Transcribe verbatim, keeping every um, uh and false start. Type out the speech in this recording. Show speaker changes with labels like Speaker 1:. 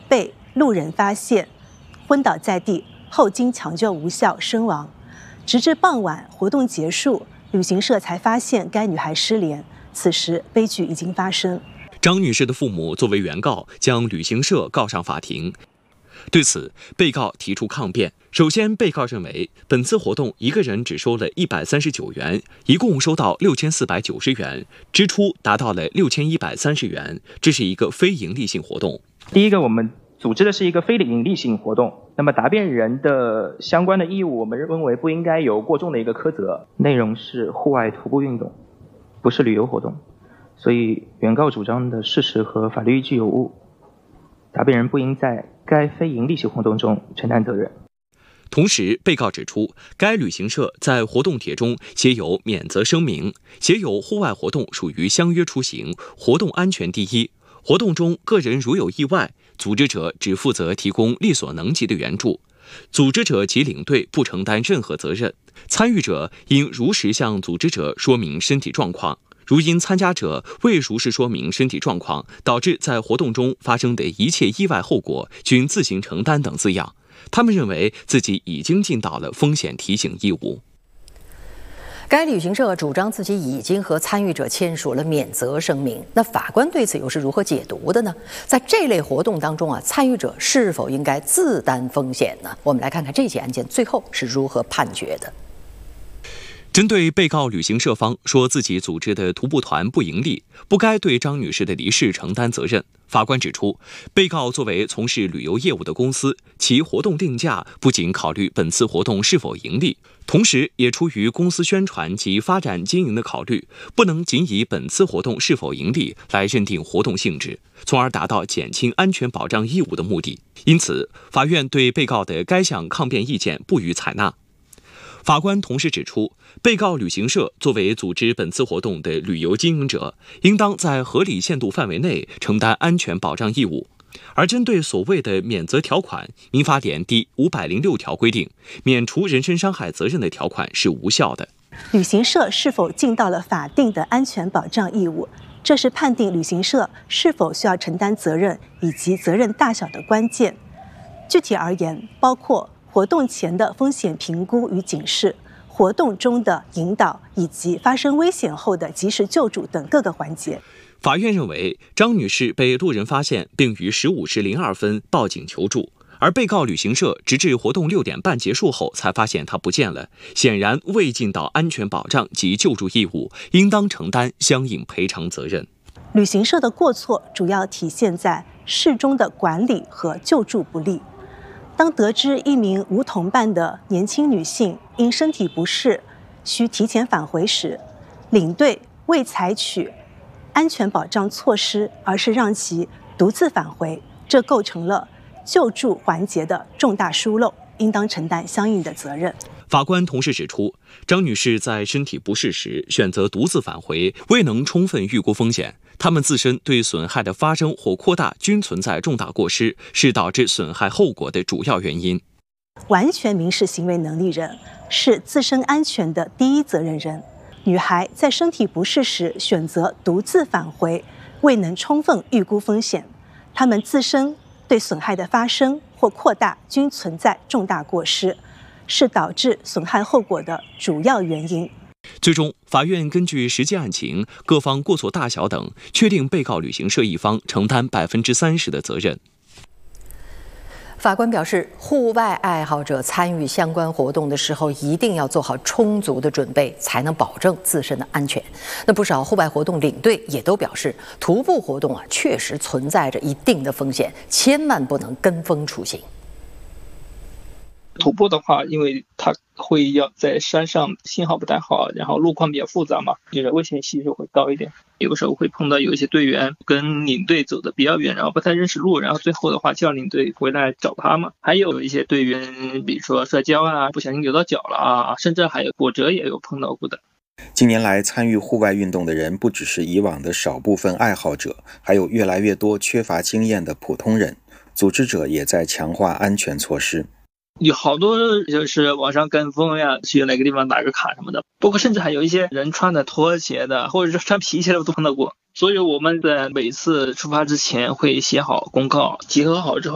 Speaker 1: 被路人发现，昏倒在地，后经抢救无效身亡。直至傍晚活动结束，旅行社才发现该女孩失联。此时悲剧已经发生。
Speaker 2: 张女士的父母作为原告，将旅行社告上法庭。对此，被告提出抗辩。首先，被告认为本次活动一个人只收了一百三十九元，一共收到六千四百九十元，支出达到了六千一百三十元，这是一个非营利性活动。
Speaker 3: 第一个，我们组织的是一个非营利性活动，那么答辩人的相关的义务，我们认为不应该有过重的一个苛责。内容是户外徒步运动，不是旅游活动，所以原告主张的事实和法律依据有误，答辩人不应在该非营利性活动中承担责任。
Speaker 2: 同时，被告指出，该旅行社在活动帖中写有免责声明，写有户外活动属于相约出行，活动安全第一。活动中个人如有意外，组织者只负责提供力所能及的援助，组织者及领队不承担任何责任。参与者应如实向组织者说明身体状况，如因参加者未如实说明身体状况，导致在活动中发生的一切意外后果，均自行承担等字样。他们认为自己已经尽到了风险提醒义务。
Speaker 4: 该旅行社主张自己已经和参与者签署了免责声明，那法官对此又是如何解读的呢？在这类活动当中啊，参与者是否应该自担风险呢？我们来看看这起案件最后是如何判决的。
Speaker 2: 针对被告旅行社方说自己组织的徒步团不盈利，不该对张女士的离世承担责任，法官指出，被告作为从事旅游业务的公司，其活动定价不仅考虑本次活动是否盈利，同时也出于公司宣传及发展经营的考虑，不能仅以本次活动是否盈利来认定活动性质，从而达到减轻安全保障义务的目的。因此，法院对被告的该项抗辩意见不予采纳。法官同时指出，被告旅行社作为组织本次活动的旅游经营者，应当在合理限度范围内承担安全保障义务。而针对所谓的免责条款，民法典第五百零六条规定，免除人身伤害责任的条款是无效的。
Speaker 1: 旅行社是否尽到了法定的安全保障义务，这是判定旅行社是否需要承担责任以及责任大小的关键。具体而言，包括活动前的风险评估与警示，活动中的引导，以及发生危险后的及时救助等各个环节。
Speaker 2: 法院认为，张女士被路人发现，并于十五时零二分报警求助，而被告旅行社直至活动六点半结束后才发现她不见了，显然未尽到安全保障及救助义务，应当承担相应赔偿责任。
Speaker 1: 旅行社的过错主要体现在事中的管理和救助不力。当得知一名无同伴的年轻女性因身体不适需提前返回时，领队未采取安全保障措施，而是让其独自返回，这构成了救助环节的重大疏漏，应当承担相应的责任。
Speaker 2: 法官同时指出，张女士在身体不适时选择独自返回，未能充分预估风险，他们自身对损害的发生或扩大均存在重大过失，是导致损害后果的主要原因。
Speaker 1: 完全民事行为能力人是自身安全的第一责任人。女孩在身体不适时选择独自返回，未能充分预估风险，他们自身对损害的发生或扩大均存在重大过失，是导致损害后果的主要原因。
Speaker 2: 最终，法院根据实际案情、各方过错大小等，确定被告旅行社一方承担百分之三十的责任。
Speaker 4: 法官表示，户外爱好者参与相关活动的时候，一定要做好充足的准备，才能保证自身的安全。那不少户外活动领队也都表示，徒步活动啊，确实存在着一定的风险，千万不能跟风出行。
Speaker 5: 徒步的话，因为它会要在山上，信号不太好，然后路况比较复杂嘛，这个危险系数会高一点。有的时候会碰到有一些队员跟领队走的比较远，然后不太认识路，然后最后的话叫领队回来找他嘛。还有一些队员，比如说摔跤啊，不小心扭到脚了啊，甚至还有骨折也有碰到过的。
Speaker 6: 近年来，参与户外运动的人不只是以往的少部分爱好者，还有越来越多缺乏经验的普通人。组织者也在强化安全措施。
Speaker 5: 有好多就是网上跟风呀，去哪个地方打个卡什么的，包括甚至还有一些人穿的拖鞋的，或者是穿皮鞋的，我都碰到过。所以我们在每次出发之前会写好公告，集合好之后